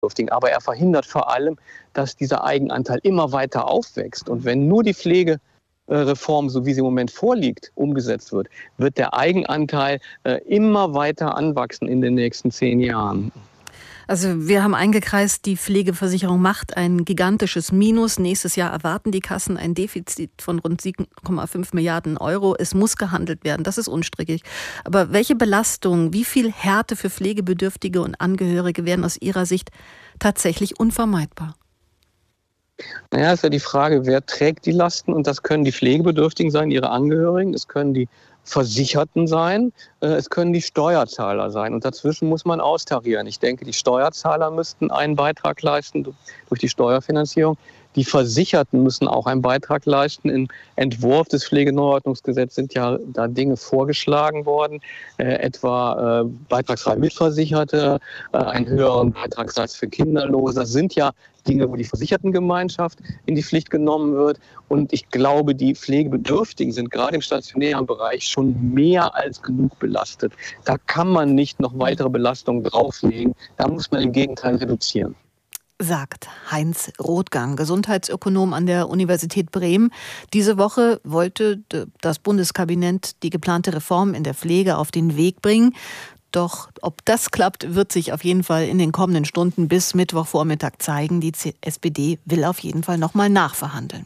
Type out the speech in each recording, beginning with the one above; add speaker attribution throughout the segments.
Speaker 1: Aber er verhindert vor allem, dass dieser Eigenanteil immer weiter aufwächst. Und wenn nur die Pflegereform, so wie sie im Moment vorliegt, umgesetzt wird, wird der Eigenanteil immer weiter anwachsen in den nächsten 10 Jahren.
Speaker 2: Also wir haben eingekreist, die Pflegeversicherung macht ein gigantisches Minus. Nächstes Jahr erwarten die Kassen ein Defizit von rund 7,5 Milliarden Euro. Es muss gehandelt werden, das ist unstrittig. Aber welche Belastung, wie viel Härte für Pflegebedürftige und Angehörige wären aus Ihrer Sicht tatsächlich unvermeidbar?
Speaker 1: Naja, ist ja die Frage, wer trägt die Lasten? Und das können die Pflegebedürftigen sein, ihre Angehörigen, es können die Versicherten sein, es können die Steuerzahler sein. Und dazwischen muss man austarieren. Ich denke, die Steuerzahler müssten einen Beitrag leisten durch die Steuerfinanzierung. Die Versicherten müssen auch einen Beitrag leisten. Im Entwurf des Pflegeneuordnungsgesetzes sind ja da Dinge vorgeschlagen worden, etwa beitragsfrei Mitversicherte, einen höheren Beitragssatz für Kinderlose. Das sind ja Dinge, wo die Versichertengemeinschaft in die Pflicht genommen wird. Und ich glaube, die Pflegebedürftigen sind gerade im stationären Bereich schon mehr als genug belastet. Da kann man nicht noch weitere Belastungen drauflegen. Da muss man im Gegenteil reduzieren.
Speaker 2: Sagt Heinz Rothgang, Gesundheitsökonom an der Universität Bremen. Diese Woche wollte das Bundeskabinett die geplante Reform in der Pflege auf den Weg bringen. Doch ob das klappt, wird sich auf jeden Fall in den kommenden Stunden bis Mittwochvormittag zeigen. Die SPD will auf jeden Fall nochmal nachverhandeln.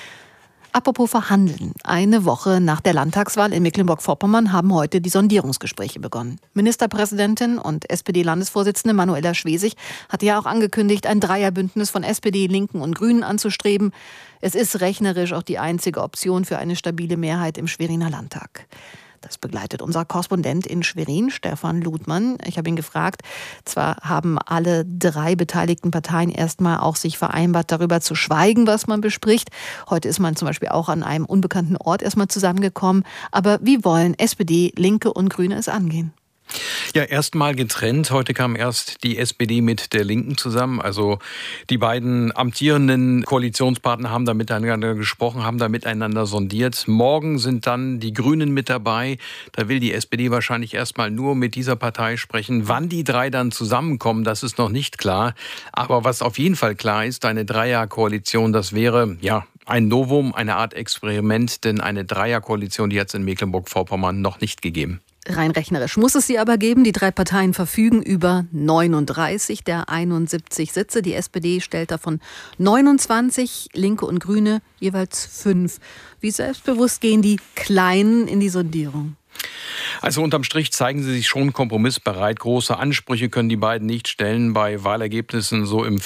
Speaker 2: Apropos verhandeln. Eine Woche nach der Landtagswahl in Mecklenburg-Vorpommern haben heute die Sondierungsgespräche begonnen. Ministerpräsidentin und SPD-Landesvorsitzende Manuela Schwesig hatte ja auch angekündigt, ein Dreierbündnis von SPD, Linken und Grünen anzustreben. Es ist rechnerisch auch die einzige Option für eine stabile Mehrheit im Schweriner Landtag. Das begleitet unser Korrespondent in Schwerin, Stefan Ludmann. Ich habe ihn gefragt, zwar haben alle 3 beteiligten Parteien erstmal auch sich vereinbart, darüber zu schweigen, was man bespricht. Heute ist man zum Beispiel auch an einem unbekannten Ort erstmal zusammengekommen. Aber wie wollen SPD, Linke und Grüne es angehen?
Speaker 3: Ja, erstmal getrennt. Heute kam erst die SPD mit der Linken zusammen. Also die beiden amtierenden Koalitionspartner haben da miteinander gesprochen, haben da miteinander sondiert. Morgen sind dann die Grünen mit dabei. Da will die SPD wahrscheinlich erstmal nur mit dieser Partei sprechen. Wann die 3 dann zusammenkommen, das ist noch nicht klar. Aber was auf jeden Fall klar ist, eine Dreierkoalition, das wäre ja ein Novum, eine Art Experiment. Denn eine Dreierkoalition, die hat es in Mecklenburg-Vorpommern noch nicht gegeben.
Speaker 2: Rein rechnerisch muss es sie aber geben. Die 3 Parteien verfügen über 39 der 71 Sitze. Die SPD stellt davon 29, Linke und Grüne jeweils 5. Wie selbstbewusst gehen die Kleinen in die Sondierung?
Speaker 3: Also unterm Strich zeigen sie sich schon kompromissbereit. Große Ansprüche können die beiden nicht stellen, bei Wahlergebnissen so im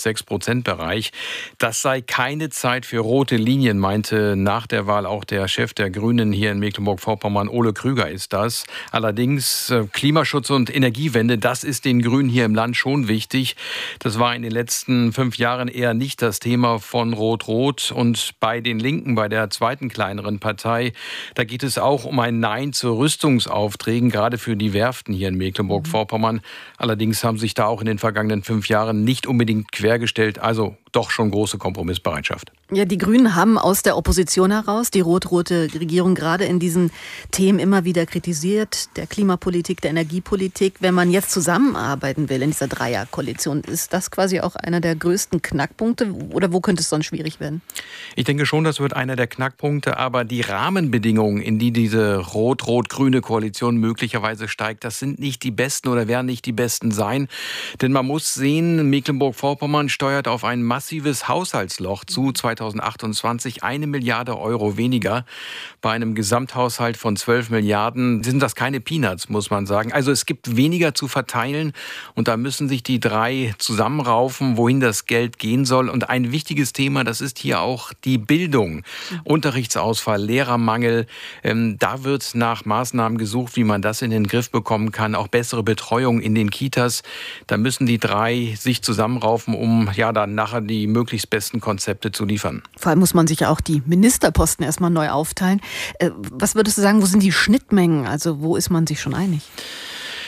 Speaker 3: 5-6% Das sei keine Zeit für rote Linien, meinte nach der Wahl auch der Chef der Grünen hier in Mecklenburg-Vorpommern, Ole Krüger ist das. Allerdings Klimaschutz und Energiewende, das ist den Grünen hier im Land schon wichtig. Das war in den letzten 5 Jahren eher nicht das Thema von Rot-Rot. Und bei den Linken, bei der zweiten kleineren Partei, da geht es auch um ein Nein zu Rüstungsaufträgen, gerade für die Werften hier in Mecklenburg-Vorpommern. Allerdings haben sich da auch in den vergangenen 5 Jahren nicht unbedingt quergestellt, also doch schon große Kompromissbereitschaft.
Speaker 2: Ja, die Grünen haben aus der Opposition heraus die rot-rote Regierung gerade in diesen Themen immer wieder kritisiert, der Klimapolitik, der Energiepolitik. Wenn man jetzt zusammenarbeiten will in dieser Dreierkoalition, ist das quasi auch einer der größten Knackpunkte oder wo könnte es sonst schwierig werden?
Speaker 3: Ich denke schon, das wird einer der Knackpunkte, aber die Rahmenbedingungen, in die diese rot-rot-grüne Koalition möglicherweise steigt, das sind nicht die besten oder werden nicht die besten sein. Denn man muss sehen, Mecklenburg-Vorpommern steuert auf ein massives Haushaltsloch zu. 2028 1 Milliarde Euro weniger. Bei einem Gesamthaushalt von 12 Milliarden sind das keine Peanuts, muss man sagen. Also es gibt weniger zu verteilen und da müssen sich die 3 zusammenraufen, wohin das Geld gehen soll. Und ein wichtiges Thema, das ist hier auch die Bildung. Unterrichtsausfall, Lehrermangel. Da wird nach Maßnahmen gesucht, wie man das in den Griff bekommen kann. Auch bessere Betreuung in den Kitas. Da müssen die 3 sich zusammenraufen, um ja dann nachher die möglichst besten Konzepte zu liefern.
Speaker 2: Vor allem muss man sich ja auch die Ministerposten erstmal neu aufteilen. Was würdest du sagen, wo sind die Schnittmengen? Also wo ist man sich schon einig?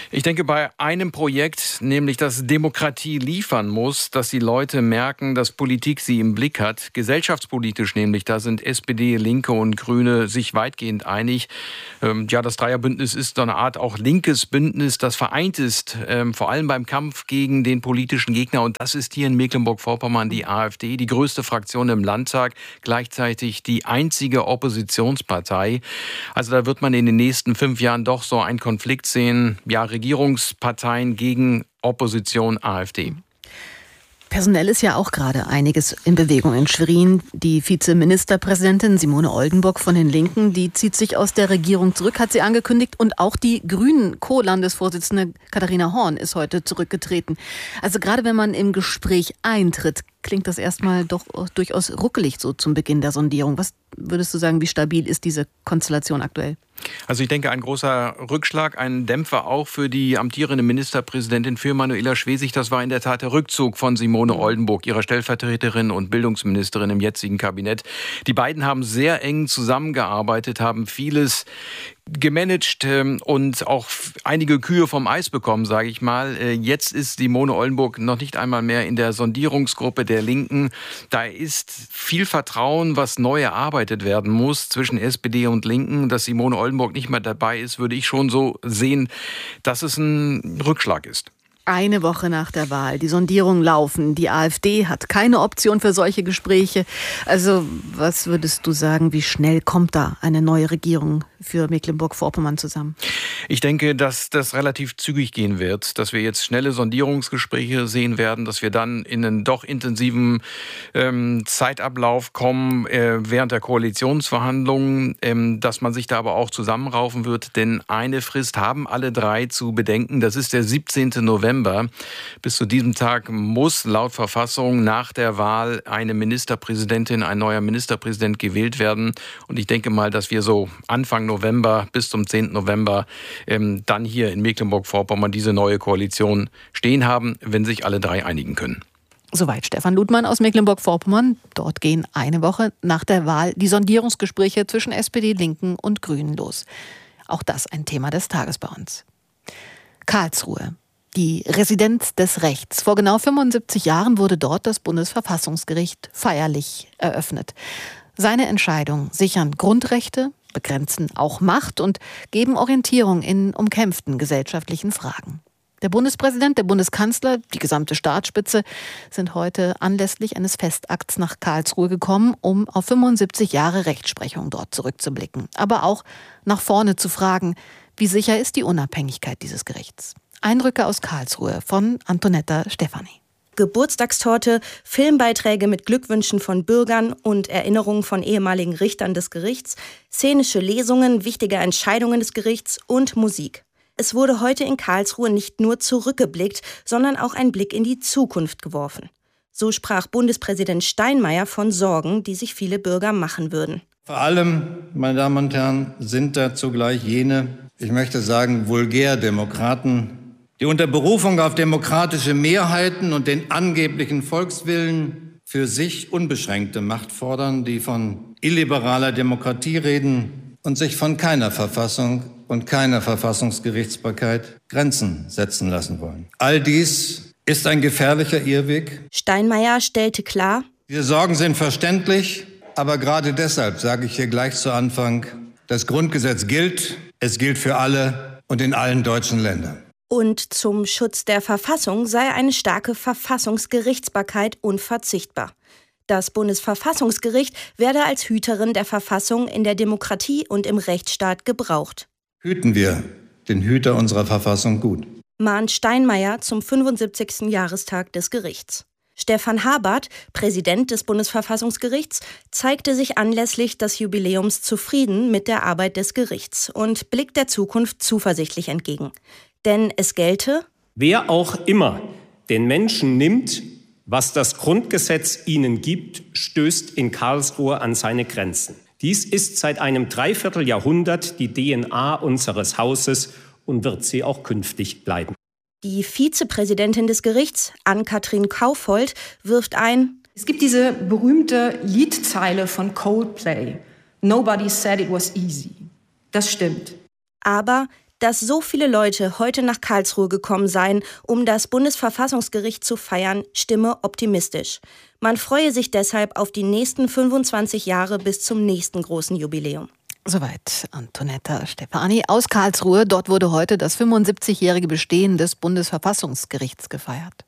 Speaker 3: Ich denke, bei einem Projekt, nämlich dass Demokratie liefern muss, dass die Leute merken, dass Politik sie im Blick hat, gesellschaftspolitisch nämlich, da sind SPD, Linke und Grüne sich weitgehend einig. Das Dreierbündnis ist so eine Art auch linkes Bündnis, das vereint ist, vor allem beim Kampf gegen den politischen Gegner. Und das ist hier in Mecklenburg-Vorpommern die AfD, die größte Fraktion im Landtag, gleichzeitig die einzige Oppositionspartei. Also da wird man in den nächsten 5 Jahren doch so einen Konflikt sehen, Regierungsparteien gegen Opposition AfD.
Speaker 2: Personell ist ja auch gerade einiges in Bewegung in Schwerin. Die Vizeministerpräsidentin Simone Oldenburg von den Linken, die zieht sich aus der Regierung zurück, hat sie angekündigt. Und auch die Grünen Co-Landesvorsitzende Katharina Horn ist heute zurückgetreten. Also gerade wenn man im Gespräch eintritt, klingt das erstmal doch durchaus ruckelig so zum Beginn der Sondierung. Was würdest du sagen, wie stabil ist diese Konstellation aktuell?
Speaker 3: Also ich denke, ein großer Rückschlag, ein Dämpfer auch für die amtierende Ministerpräsidentin, für Manuela Schwesig. Das war in der Tat der Rückzug von Simone Oldenburg, ihrer Stellvertreterin und Bildungsministerin im jetzigen Kabinett. Die beiden haben sehr eng zusammengearbeitet, haben vieles gemanagt und auch einige Kühe vom Eis bekommen, sage ich mal. Jetzt ist Simone Oldenburg noch nicht einmal mehr in der Sondierungsgruppe der Linken. Da ist viel Vertrauen, was neu erarbeitet werden muss zwischen SPD und Linken. Dass Simone Oldenburg nicht mehr dabei ist, würde ich schon so sehen, dass es ein Rückschlag ist.
Speaker 2: Eine Woche nach der Wahl, die Sondierungen laufen. Die AfD hat keine Option für solche Gespräche. Also was würdest du sagen, wie schnell kommt da eine neue Regierung für Mecklenburg-Vorpommern zusammen?
Speaker 3: Ich denke, dass das relativ zügig gehen wird, dass wir jetzt schnelle Sondierungsgespräche sehen werden, dass wir dann in einen doch intensiven Zeitablauf kommen während der Koalitionsverhandlungen, dass man sich da aber auch zusammenraufen wird, denn eine Frist haben alle drei zu bedenken, das ist der 17. November. Bis zu diesem Tag muss laut Verfassung nach der Wahl eine Ministerpräsidentin, ein neuer Ministerpräsident gewählt werden. Und ich denke mal, dass wir so Anfang November bis zum 10. November dann hier in Mecklenburg-Vorpommern diese neue Koalition stehen haben, wenn sich alle drei einigen können.
Speaker 2: Soweit Stefan Ludmann aus Mecklenburg-Vorpommern. Dort gehen eine Woche nach der Wahl die Sondierungsgespräche zwischen SPD, Linken und Grünen los. Auch das ein Thema des Tages bei uns. Karlsruhe. Die Residenz des Rechts. Vor genau 75 Jahren wurde dort das Bundesverfassungsgericht feierlich eröffnet. Seine Entscheidungen sichern Grundrechte, begrenzen auch Macht und geben Orientierung in umkämpften gesellschaftlichen Fragen. Der Bundespräsident, der Bundeskanzler, die gesamte Staatsspitze sind heute anlässlich eines Festakts nach Karlsruhe gekommen, um auf 75 Jahre Rechtsprechung dort zurückzublicken. Aber auch nach vorne zu fragen, wie sicher ist die Unabhängigkeit dieses Gerichts? Eindrücke aus Karlsruhe von Antonetta Stefani.
Speaker 4: Geburtstagstorte, Filmbeiträge mit Glückwünschen von Bürgern und Erinnerungen von ehemaligen Richtern des Gerichts, szenische Lesungen wichtiger Entscheidungen des Gerichts und Musik. Es wurde heute in Karlsruhe nicht nur zurückgeblickt, sondern auch ein Blick in die Zukunft geworfen. So sprach Bundespräsident Steinmeier von Sorgen, die sich viele Bürger machen würden.
Speaker 5: Vor allem, meine Damen und Herren, sind da zugleich jene, ich möchte sagen, Vulgärdemokraten, die unter Berufung auf demokratische Mehrheiten und den angeblichen Volkswillen für sich unbeschränkte Macht fordern, die von illiberaler Demokratie reden und sich von keiner Verfassung und keiner Verfassungsgerichtsbarkeit Grenzen setzen lassen wollen. All dies ist ein gefährlicher Irrweg.
Speaker 4: Steinmeier stellte klar:
Speaker 5: Diese Sorgen sind verständlich, aber gerade deshalb sage ich hier gleich zu Anfang, das Grundgesetz gilt, es gilt für alle und in allen deutschen Ländern.
Speaker 4: Und zum Schutz der Verfassung sei eine starke Verfassungsgerichtsbarkeit unverzichtbar. Das Bundesverfassungsgericht werde als Hüterin der Verfassung in der Demokratie und im Rechtsstaat gebraucht.
Speaker 5: Hüten wir den Hüter unserer Verfassung gut.
Speaker 4: Mahnt Steinmeier zum 75. Jahrestag des Gerichts. Stefan Habart, Präsident des Bundesverfassungsgerichts, zeigte sich anlässlich des Jubiläums zufrieden mit der Arbeit des Gerichts und blickt der Zukunft zuversichtlich entgegen. Denn es gelte:
Speaker 6: Wer auch immer den Menschen nimmt, was das Grundgesetz ihnen gibt, stößt in Karlsruhe an seine Grenzen. Dies ist seit einem Dreivierteljahrhundert die DNA unseres Hauses und wird sie auch künftig bleiben.
Speaker 4: Die Vizepräsidentin des Gerichts, Ann-Kathrin Kaufhold, wirft ein:
Speaker 7: Es gibt diese berühmte Liedzeile von Coldplay. Nobody said it was easy. Das stimmt.
Speaker 4: Aber Dass so viele Leute heute nach Karlsruhe gekommen seien, um das Bundesverfassungsgericht zu feiern, stimme optimistisch. Man freue sich deshalb auf die nächsten 25 Jahre bis zum nächsten großen Jubiläum.
Speaker 2: Soweit Antonetta Stefani aus Karlsruhe. Dort wurde heute das 75-jährige Bestehen des Bundesverfassungsgerichts gefeiert.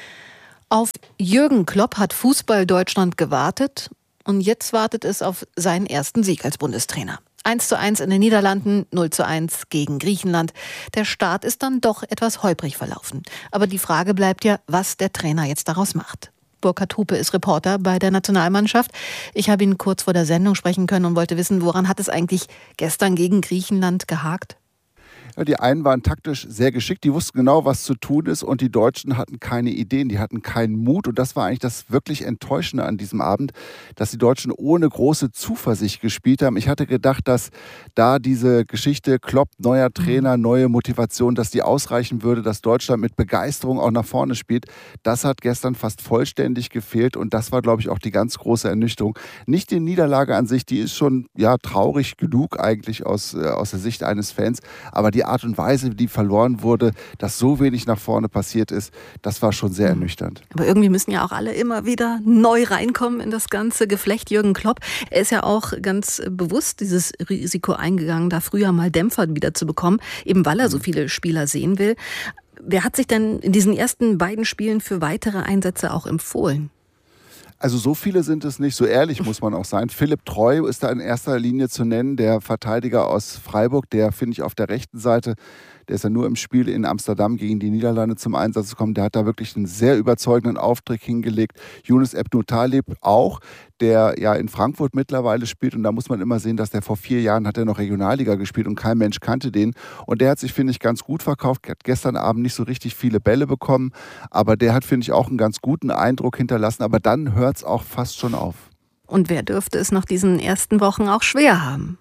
Speaker 2: Auf Jürgen Klopp hat Fußball-Deutschland gewartet und jetzt wartet es auf seinen ersten Sieg als Bundestrainer. 1:1 in den Niederlanden, 0:1 gegen Griechenland. Der Start ist dann doch etwas holprig verlaufen. Aber die Frage bleibt ja, was der Trainer jetzt daraus macht. Burkhard Hupe ist Reporter bei der Nationalmannschaft. Ich habe ihn kurz vor der Sendung sprechen können und wollte wissen, woran hat es eigentlich gestern gegen Griechenland gehakt?
Speaker 8: Ja, die einen waren taktisch sehr geschickt, die wussten genau, was zu tun ist, und die Deutschen hatten keine Ideen, die hatten keinen Mut, und das war eigentlich das wirklich Enttäuschende an diesem Abend, dass die Deutschen ohne große Zuversicht gespielt haben. Ich hatte gedacht, dass da diese Geschichte Klopp, neuer Trainer, neue Motivation, dass die ausreichen würde, dass Deutschland mit Begeisterung auch nach vorne spielt. Das hat gestern fast vollständig gefehlt, und das war, glaube ich, auch die ganz große Ernüchterung. Nicht die Niederlage an sich, die ist schon traurig genug eigentlich aus der Sicht eines Fans, aber die Art und Weise, wie die verloren wurde, dass so wenig nach vorne passiert ist, das war schon sehr ernüchternd.
Speaker 2: Aber irgendwie müssen ja auch alle immer wieder neu reinkommen in das ganze Geflecht. Jürgen Klopp, er ist ja auch ganz bewusst dieses Risiko eingegangen, da früher mal Dämpfer wieder zu bekommen, eben weil er so viele Spieler sehen will. Wer hat sich denn in diesen ersten beiden Spielen für weitere Einsätze auch empfohlen?
Speaker 8: Also so viele sind es nicht, so ehrlich muss man auch sein. Philipp Treu ist da in erster Linie zu nennen, der Verteidiger aus Freiburg, der, finde ich, auf der rechten Seite, der ist ja nur im Spiel in Amsterdam gegen die Niederlande zum Einsatz gekommen, der hat da wirklich einen sehr überzeugenden Auftritt hingelegt. Yunus Ebnou Taleb auch, der ja in Frankfurt mittlerweile spielt, und da muss man immer sehen, dass der vor 4 Jahren hat er noch Regionalliga gespielt und kein Mensch kannte den, und der hat sich, finde ich, ganz gut verkauft, hat gestern Abend nicht so richtig viele Bälle bekommen, aber der hat, finde ich, auch einen ganz guten Eindruck hinterlassen, aber dann hört es auch fast schon auf.
Speaker 2: Und wer dürfte es nach diesen ersten Wochen auch schwer haben?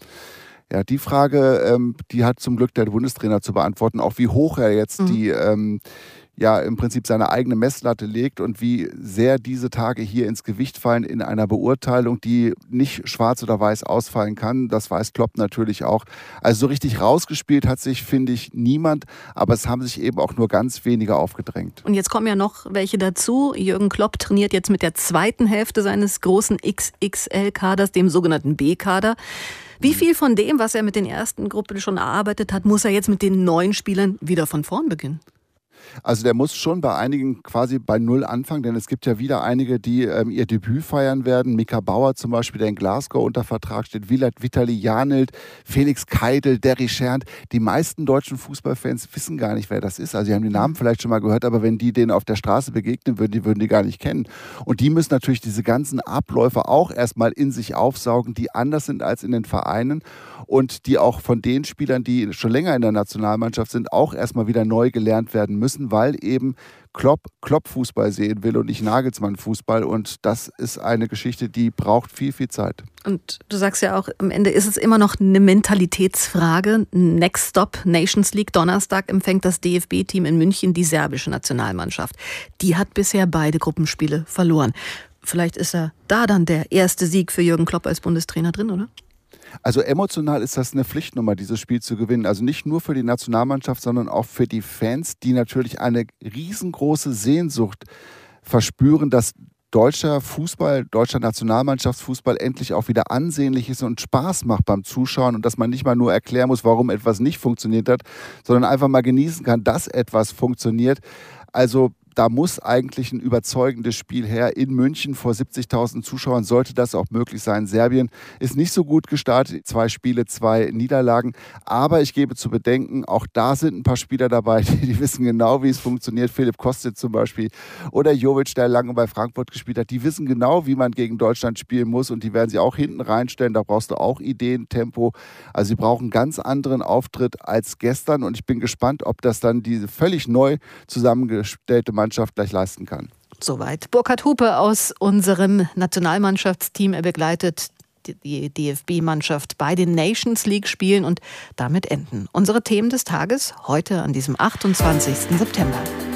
Speaker 8: Ja, die Frage, die hat zum Glück der Bundestrainer zu beantworten, auch wie hoch er jetzt die im Prinzip seine eigene Messlatte legt und wie sehr diese Tage hier ins Gewicht fallen in einer Beurteilung, die nicht schwarz oder weiß ausfallen kann. Das weiß Klopp natürlich auch. Also so richtig rausgespielt hat sich, finde ich, niemand, aber es haben sich eben auch nur ganz wenige aufgedrängt.
Speaker 2: Und jetzt kommen ja noch welche dazu. Jürgen Klopp trainiert jetzt mit der zweiten Hälfte seines großen XXL-Kaders, dem sogenannten B-Kader. Wie viel von dem, was er mit den ersten Gruppen schon erarbeitet hat, muss er jetzt mit den neuen Spielern wieder von vorn beginnen?
Speaker 8: Also der muss schon bei einigen quasi bei Null anfangen, denn es gibt ja wieder einige, die ihr Debüt feiern werden. Mika Bauer zum Beispiel, der in Glasgow unter Vertrag steht, Vitali Janelt, Felix Keidel, Derry Schernt. Die meisten deutschen Fußballfans wissen gar nicht, wer das ist. Also sie haben die Namen vielleicht schon mal gehört, aber wenn die denen auf der Straße begegnen würden die gar nicht kennen. Und die müssen natürlich diese ganzen Abläufe auch erstmal in sich aufsaugen, die anders sind als in den Vereinen und die auch von den Spielern, die schon länger in der Nationalmannschaft sind, auch erstmal wieder neu gelernt werden müssen, weil eben Klopp Fußball sehen will und nicht Nagelsmann-Fußball. Und das ist eine Geschichte, die braucht viel, viel Zeit.
Speaker 2: Und du sagst ja auch, am Ende ist es immer noch eine Mentalitätsfrage. Next Stop, Nations League. Donnerstag empfängt das DFB-Team in München die serbische Nationalmannschaft. Die hat bisher beide Gruppenspiele verloren. Vielleicht ist da dann der erste Sieg für Jürgen Klopp als Bundestrainer drin, oder?
Speaker 8: Also emotional ist das eine Pflichtnummer, dieses Spiel zu gewinnen. Also nicht nur für die Nationalmannschaft, sondern auch für die Fans, die natürlich eine riesengroße Sehnsucht verspüren, dass deutscher Fußball, deutscher Nationalmannschaftsfußball endlich auch wieder ansehnlich ist und Spaß macht beim Zuschauen und dass man nicht mal nur erklären muss, warum etwas nicht funktioniert hat, sondern einfach mal genießen kann, dass etwas funktioniert. Also da muss eigentlich ein überzeugendes Spiel her. In München vor 70.000 Zuschauern sollte das auch möglich sein. Serbien ist nicht so gut gestartet. 2 Spiele, 2 Niederlagen. Aber ich gebe zu bedenken, auch da sind ein paar Spieler dabei, die wissen genau, wie es funktioniert. Philipp Kostic zum Beispiel oder Jovic, der lange bei Frankfurt gespielt hat. Die wissen genau, wie man gegen Deutschland spielen muss und die werden sie auch hinten reinstellen. Da brauchst du auch Ideen, Tempo. Also sie brauchen einen ganz anderen Auftritt als gestern und ich bin gespannt, ob das dann diese völlig neu zusammengestellte Mannschaft gleich leisten kann.
Speaker 2: Soweit Burkhard Hupe aus unserem Nationalmannschaftsteam. Er begleitet die DFB-Mannschaft bei den Nations League-Spielen und damit enden unsere Themen des Tages heute an diesem 28. September.